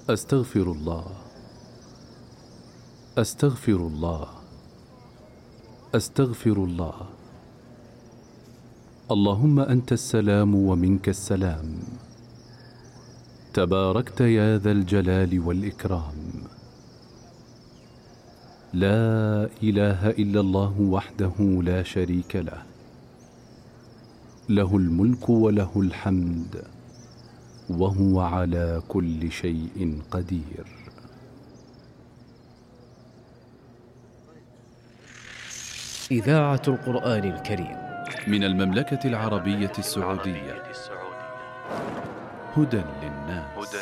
أستغفر الله، أستغفر الله، أستغفر الله. اللهم أنت السلام ومنك السلام، تباركت يا ذا الجلال والإكرام. لا إله إلا الله وحده لا شريك له، له الملك وله الحمد وهو على كل شيء قدير. إذاعة القرآن الكريم من المملكة العربية السعودية، هدى للناس.